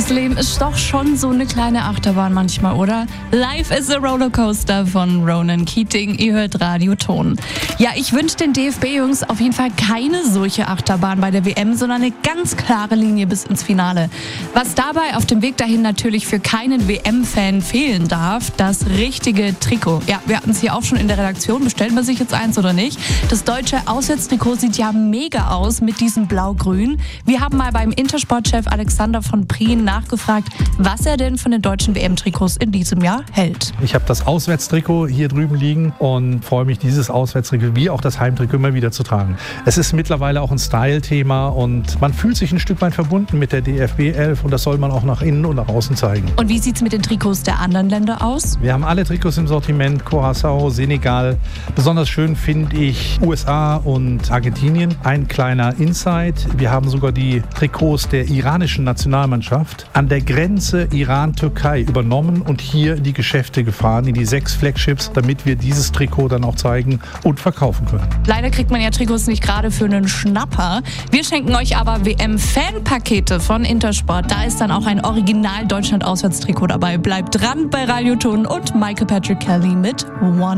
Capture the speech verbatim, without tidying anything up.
Das Leben ist doch schon so eine kleine Achterbahn manchmal, oder? Life is a Rollercoaster von Ronan Keating. Ihr hört Radioton. Ja, ich wünsche den D F B-Jungs auf jeden Fall keine solche Achterbahn bei der W M, sondern eine ganz klare Linie bis ins Finale. Was dabei auf dem Weg dahin natürlich für keinen W M-Fan fehlen darf, das richtige Trikot. Ja, wir hatten es hier auch schon in der Redaktion. Bestellen wir sich jetzt eins oder nicht? Das deutsche Auswärtstrikot sieht ja mega aus mit diesem Blau-Grün. Wir haben mal beim Intersport-Chef Alexander von Prien nachgefragt, was er denn von den deutschen W M-Trikots in diesem Jahr hält. Ich habe das Auswärtstrikot hier drüben liegen und freue mich, dieses Auswärtstrikot wie auch das Heimtrikot immer wieder zu tragen. Es ist mittlerweile auch ein Style-Thema und man fühlt sich ein Stück weit verbunden mit der D F B elf und das soll man auch nach innen und nach außen zeigen. Und wie sieht es mit den Trikots der anderen Länder aus? Wir haben alle Trikots im Sortiment, Curaçao, Senegal. Besonders schön finde ich U S A und Argentinien. Ein kleiner Insight, wir haben sogar die Trikots der iranischen Nationalmannschaft an der Grenze Iran-Türkei übernommen und hier in die Geschäfte gefahren, in die sechs Flagships, damit wir dieses Trikot dann auch zeigen und verkaufen können. Leider kriegt man ja Trikots nicht gerade für einen Schnapper. Wir schenken euch aber W M-Fanpakete von Intersport. Da ist dann auch ein Original-Deutschland-Auswärtstrikot dabei. Bleibt dran bei Radioton und Michael Patrick Kelly mit One.